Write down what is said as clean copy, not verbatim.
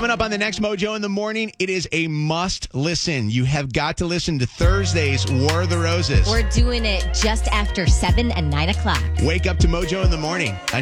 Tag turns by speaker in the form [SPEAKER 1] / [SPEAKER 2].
[SPEAKER 1] Coming up on the next Mojo in the Morning, it is a must listen. You have got to listen to Thursday's War of the Roses.
[SPEAKER 2] We're doing it just after 7 and 9 o'clock.
[SPEAKER 1] Wake up to Mojo in the Morning on